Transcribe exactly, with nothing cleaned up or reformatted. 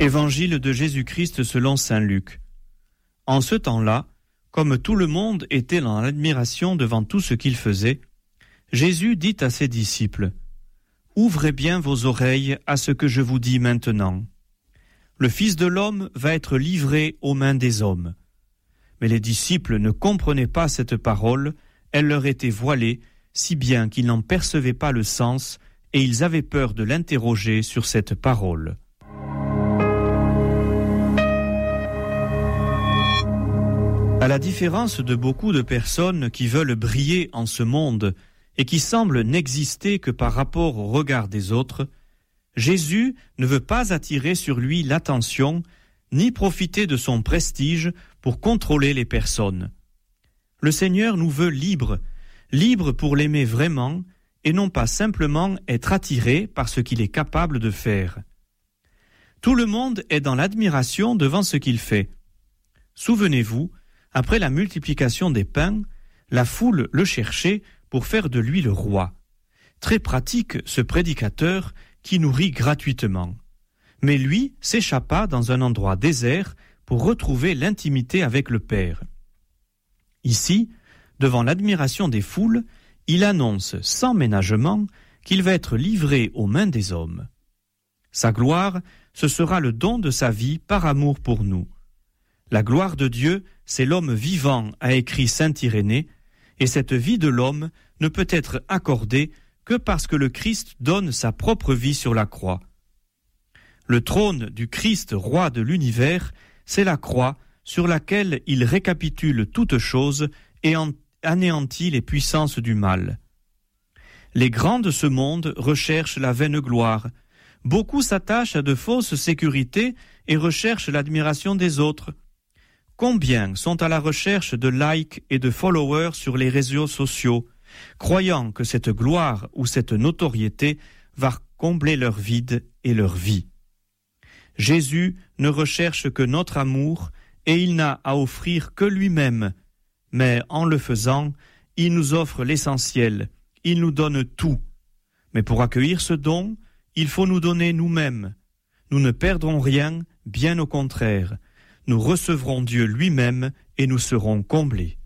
Évangile de Jésus-Christ selon saint Luc. En ce temps-là, comme tout le monde était dans l'admiration devant tout ce qu'il faisait, Jésus dit à ses disciples : « Ouvrez bien vos oreilles à ce que je vous dis maintenant. Le Fils de l'homme va être livré aux mains des hommes. » Mais les disciples ne comprenaient pas cette parole, elle leur était voilée, si bien qu'ils n'en percevaient pas le sens, et ils avaient peur de l'interroger sur cette parole. À la différence de beaucoup de personnes qui veulent briller en ce monde et qui semblent n'exister que par rapport au regard des autres, Jésus ne veut pas attirer sur lui l'attention ni profiter de son prestige pour contrôler les personnes. Le Seigneur nous veut libres, libres pour l'aimer vraiment et non pas simplement être attirés par ce qu'il est capable de faire. Tout le monde est dans l'admiration devant ce qu'il fait. Souvenez-vous, après la multiplication des pains, la foule le cherchait pour faire de lui le roi. Très pratique ce prédicateur qui nourrit gratuitement. Mais lui s'échappa dans un endroit désert pour retrouver l'intimité avec le Père. Ici, devant l'admiration des foules, il annonce sans ménagement qu'il va être livré aux mains des hommes. Sa gloire, ce sera le don de sa vie par amour pour nous. La gloire de Dieu, c'est l'homme vivant, a écrit saint Irénée, et cette vie de l'homme ne peut être accordée que parce que le Christ donne sa propre vie sur la croix. Le trône du Christ, roi de l'univers, c'est la croix sur laquelle il récapitule toutes choses et anéantit les puissances du mal. Les grands de ce monde recherchent la vaine gloire. Beaucoup s'attachent à de fausses sécurités et recherchent l'admiration des autres. Combien sont à la recherche de likes et de followers sur les réseaux sociaux, croyant que cette gloire ou cette notoriété va combler leur vide et leur vie. Jésus ne recherche que notre amour et il n'a à offrir que lui-même, mais en le faisant, il nous offre l'essentiel, il nous donne tout. Mais pour accueillir ce don, il faut nous donner nous-mêmes. Nous ne perdrons rien, bien au contraire. Nous recevrons Dieu lui-même et nous serons comblés.